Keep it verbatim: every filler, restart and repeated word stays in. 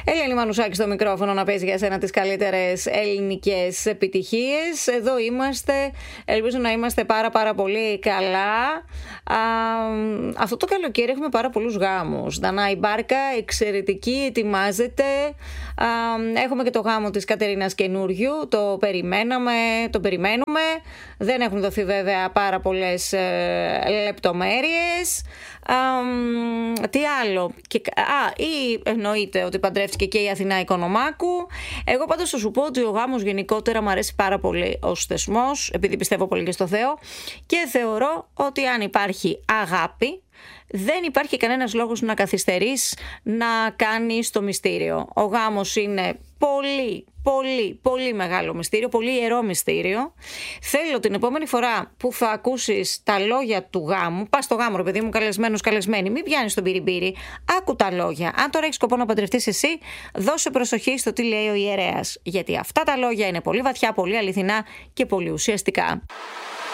Ελένη Μανουσάκη στο μικρόφωνο να παίζει για σένα τις καλύτερες ελληνικές επιτυχίες. Εδώ είμαστε, ελπίζω να είμαστε πάρα πάρα πολύ καλά. Α, αυτό το καλοκαίρι έχουμε πάρα πολλούς γάμους. Δανάη Μπάρκα, εξαιρετική, ετοιμάζεται. Α, έχουμε και το γάμο της Κατερίνας Καινούριου, το περιμέναμε, το περιμένουμε. Δεν έχουν δοθεί βέβαια πάρα πολλές ε, λεπτομέρειες. Α, τι άλλο. Και, α, ή εννοείται ότι παντρεύτηκε και η Αθηνά Οικονομάκου. Εγώ πάντως θα σου πω ότι ο γάμος γενικότερα μου αρέσει πάρα πολύ ως θεσμός, επειδή πιστεύω πολύ και στο Θεό, και θεωρώ ότι αν υπάρχει αγάπη, δεν υπάρχει κανένας λόγος να καθυστερείς να κάνεις το μυστήριο. Ο γάμος είναι πολύ, πολύ, πολύ μεγάλο μυστήριο, πολύ ιερό μυστήριο. Θέλω την επόμενη φορά που θα ακούσεις τα λόγια του γάμου, πας στο γάμο ρε παιδί μου, καλεσμένος, καλεσμένη, μην πιάνεις τον πυριμπύρι, άκου τα λόγια. Αν τώρα έχεις σκοπό να παντρευτείς εσύ, δώσε προσοχή στο τι λέει ο ιερέας, γιατί αυτά τα λόγια είναι πολύ βαθιά, πολύ αληθινά και πολύ ουσιαστικά.